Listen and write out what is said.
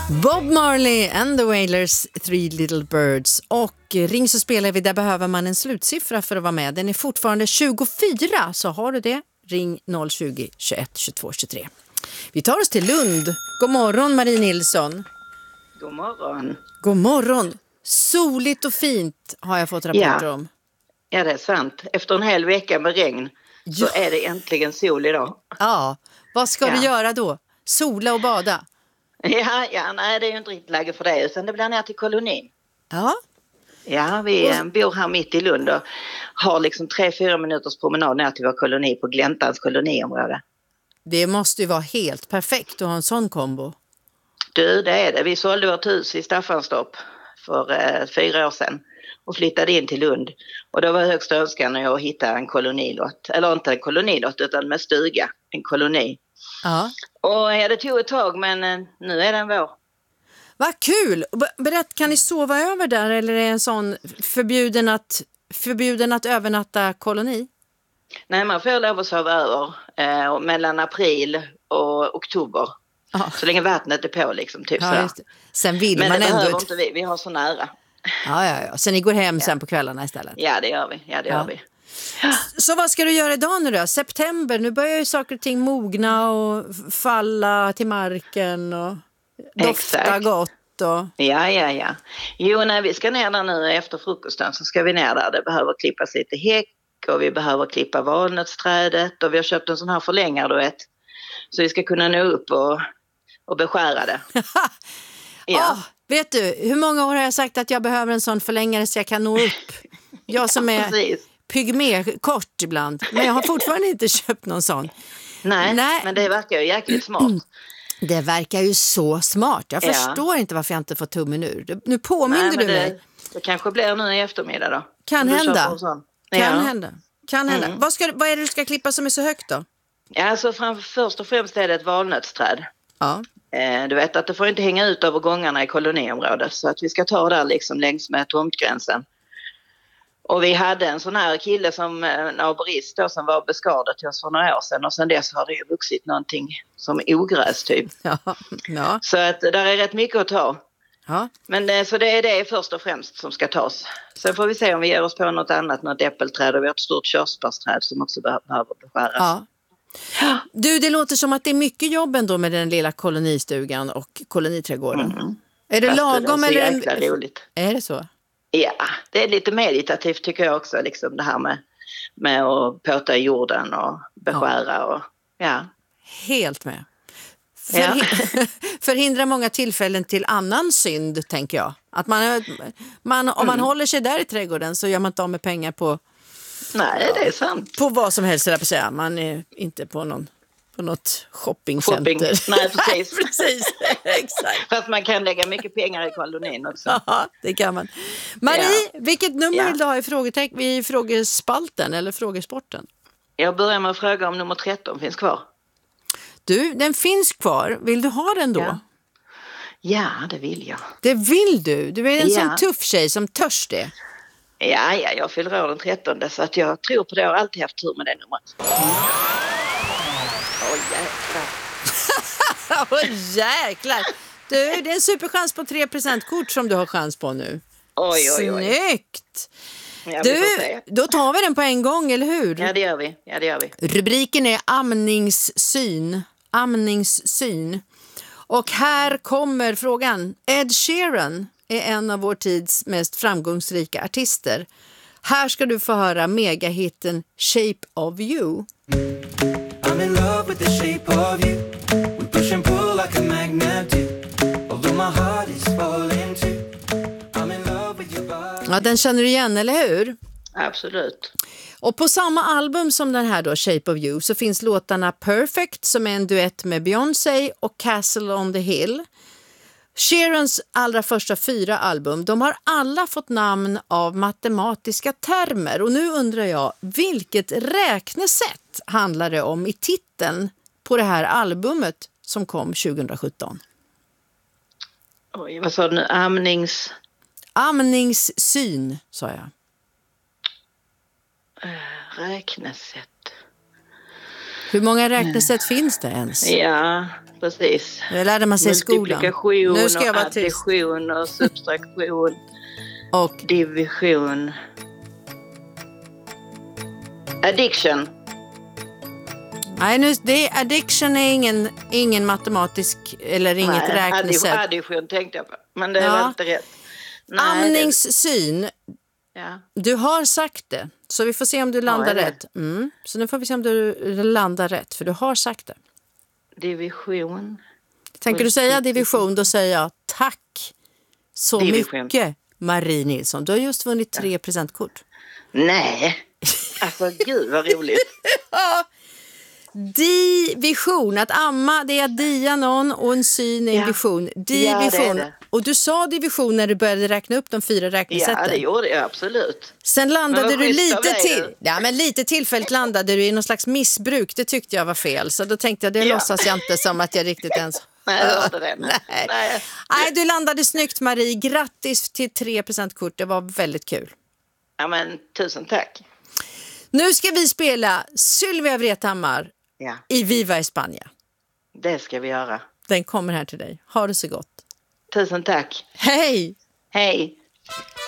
Bob Marley and the Wailers, Three Little Birds. Och ring så spelar vi, där behöver man en slutsiffra för att vara med. Den är fortfarande 24, så har du det, ring 020 21 22 23. Vi tar oss till Lund. God morgon Marie Nilsson. God morgon. God morgon. Soligt och fint har jag fått rapporter om. Ja, det är sant. Efter en hel vecka med regn så är det äntligen sol idag. Ja, vad ska du göra då? Sola och bada? Nej, det är ju inte riktigt läge för det, utan det blir ner till kolonin. Ja. Ja, vi bor här mitt i Lund och har liksom 3-4 minuters promenad ner till vår koloni på Gläntans koloniområde. Det måste ju vara helt perfekt att ha en sån kombo. Du, det är det. Vi sålde vårt hus i Staffanstorp för 4 år sedan och flyttade in till Lund. Och då var högsta önskan att hitta en kolonilott. Eller inte en kolonilott utan med stuga, en koloni. Ja. Och det tog ett tag, men nu är den vår. Vad kul! Berätt, kan ni sova över där eller är det en sån förbjuden att övernatta koloni? Nej, man får lov att sova över mellan april och oktober. Ja. Så länge vattnet är på liksom, typ Ja, så. just det. Sen vill Men man det ändå behöver inte vi har så nära. Ja. Sen ni går hem sen på kvällarna istället. Ja, det gör vi. Gör vi. Så vad ska du göra idag nu då? September, nu börjar ju saker och ting mogna och falla till marken och dofta gott. Ja. Jo, när vi ska ner där nu efter frukosten så ska vi ner där. Det behöver klippas lite häck och vi behöver klippa valnötsträdet och vi har köpt en sån här förlängare, du vet. Så vi ska kunna nå upp och beskära det. Ja. Vet du, hur många år har jag sagt att jag behöver en sån förlängare så jag kan nå upp? Jag som är pygmé-kort ibland, men jag har fortfarande inte köpt någon sån. Nej, men det verkar ju jäkligt smart. Det verkar ju så smart. Jag förstår inte varför jag inte får tummen ur. Nu påminner du mig. Det kanske blir nu i eftermiddag då. Kan hända. Kan hända. Mm. Vad är det du ska klippa som är så högt då? Ja, alltså först och främst är det ett valnötsträd. Ja. Du vet att det får inte hänga ut över gångarna i koloniområdet. Så att vi ska ta där liksom längs med tomtgränsen. Och vi hade en sån här kille som en arborist då, som var beskadad till oss för några år sedan. Och sen dess har det ju vuxit någonting som ogräs typ. Ja. Så att där är rätt mycket att ta. Ja. Men så det är det först och främst som ska tas. Sen får vi se om vi ger oss på något annat, något äppelträd. Och vi har ett stort körsbärsträd som också behöver beskäras. Ja. Du, det låter som att det är mycket jobb ändå med den lilla kolonistugan och koloniträdgården. Mm. Är det lagom det är eller? jäkla roligt. Är det så? Ja, det är lite meditativt tycker jag också. Liksom det här med att påta i jorden och beskära. Och, Helt med. Förhindra många tillfällen till annan synd, tänker jag. Att om man håller sig där i trädgården så gör man inte av med pengar på... Nej, det är sant. På vad som helst, eller på säga. Man är inte på något shoppingcenter. Nej, precis. Precis, exakt. Fast man kan lägga mycket pengar i kolonin också. Ja, det kan man. Marie, vilket nummer vill du ha i frågespalten eller frågesporten? Jag börjar med att fråga om nummer 13 finns kvar. Du, den finns kvar. Vill du ha den då? Ja, det vill jag. Det vill du? Du är en sån tuff tjej som törs det. Ja, jag fyller år den 13 så att jag tror på det. Jag har alltid haft tur med det numret. Jäklar. Du, det är en superchans på 3%-kort som du har chans på nu. Oj. Snyggt. Du, då tar vi den på en gång, eller hur? Ja, det gör vi. Rubriken är amningssyn. Och här kommer frågan. Ed Sheeran är en av vår tids mest framgångsrika artister. Här ska du få höra megahitten Shape of You. I'm in love with the shape of you. We push and pull like a magnet do. Although my heart is falling too. I'm in love with your body. Ja, den känner du igen, eller hur? Absolut. Och på samma album som den här då, Shape of You, så finns låtarna Perfect som är en duett med Beyoncé och Castle on the Hill. Sheerans allra första 4 album, de har alla fått namn av matematiska termer. Och nu undrar jag, vilket räknesätt handlar det om i titeln på det här albumet som kom 2017? Oj, vad sa du nu? Amningssyn, sa jag. Räknesätt. Hur många räknesätt finns det ens? Ja, precis. Det lärde man sig i skolan. Multiplikation Nu ska jag och vara tyst. addition och subtraktion. Och Division. Addiction. nej, nu, addiction är ingen matematisk eller inget räknesätt. Addition tänkte jag på. Men det Ja. var inte rätt. Nej, Amningssyn. Ja. Du har sagt det, så vi får se om du landar det? rätt. Så nu får vi se om du landar rätt, för du har sagt det. Division. Tänker du säga division, då säger jag tack så Division. mycket, Marie Nilsson. Du har just vunnit 3 presentkort. Nej. Alltså gud vad roligt. Division, att amma, det är att dia någon och en syn är en Ja. vision. Ja, det är Division. det. Och du sa division när du började räkna upp de 4 räknesätten. Ja, det gjorde jag absolut. Sen landade Men vad du schysst av lite dig, till. du. Ja, men lite tillfälligt landade du i någon slags missbruk. Det tyckte jag var fel. Så då tänkte jag, det Ja. låtsas jag inte som att jag riktigt ens... Nej, jag hörde det. Nej. Nej. Nej, du landade snyggt, Marie. Grattis till 3 presentkort. Det var väldigt kul. Ja, men tusen tack. Nu ska vi spela Sylvia Vrethammar Ja, i Viva España. det ska vi göra. Den kommer här till dig. Ha det så gott. Tusen tack. Hej! Hej.